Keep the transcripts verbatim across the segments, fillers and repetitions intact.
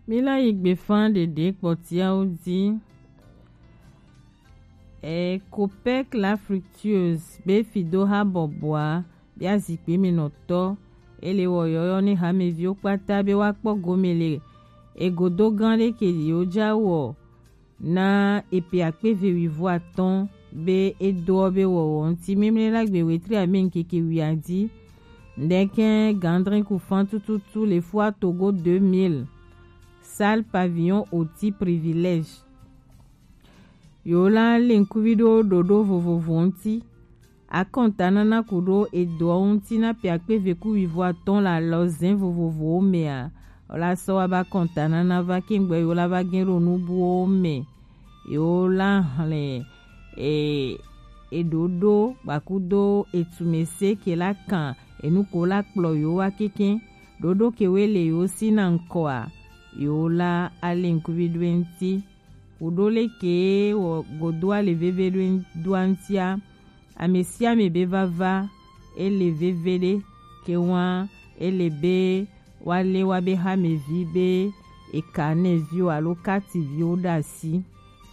Mila igbe fan de de potia ou di e Copec la fructueuse be fido ha boboa bi azikpe minoto ele woyoyo ni ha mevi okpata be wakpo gomele egodo gande keli ojawo na epe akpeve wivo aton be edo be wowo nti mimle la gbe wetri amen keke wiadi ndeken gandrin koufan tututu les fois Togo deux mille salle pavillon oti privilège yola lenkuvido dodo vovovo nti akontana na kudo edo nti na pe akpeve ku wivo aton la lozin vovovo mea ola so aba kontana na va kingbe yola va genro nubu me yola le e edodo bakudo etumese ke la kan enuko la kplo yo wa keken dodo kewele yo sina nkoa yola alenkuvidwenti udole ke wo godwa le vevede duantia amesia mebe vava ele vevede ke wa ele be wale wabe ha mevi be ekane vio alokati vio dasi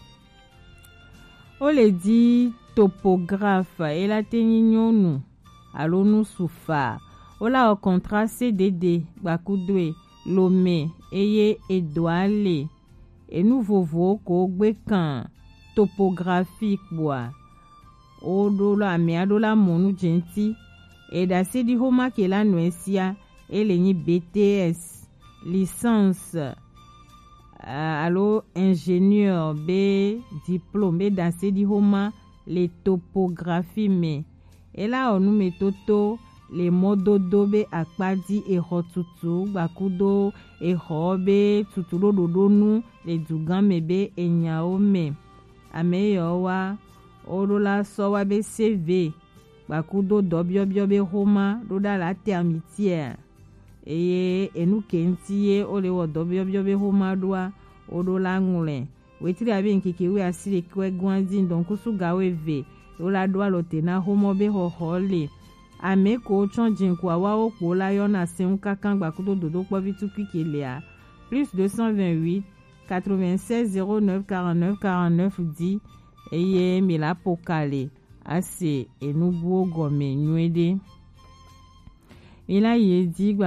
o le di topographe ela teninyonu alonu sufa ola o contrat C D D bakudwe lome eye edoale enu vovo ko gbe kan topographique boa o do la me adola monu genti e da se di homa ke la noesia ele ni B T S licence uh, allo ingénieur be diplôme da se di homa les topographies me ela onu metoto le mododo be akpadi eho tutu bakudo eho be tutu dodo nu le dugan mebe enyao me ameyo wa orola so wa be C V bakudo dobio bio be homa doda la termitière eye enu kentie ole wo dobio bio be homa doa orola ngule wetri abi nkeke we asire kwe gwanzin donc su gawe ve ola doa lotena homo be hohole ame ko chonjin kwa wa opo la yona seun kakan bakudo dodo po vitu kikelea plus deux cent vingt-huit quatre-vingt-seize zéro neuf quarante-neuf quarante-neuf dix eye mila pokale ase enubu gome nwede mila yedi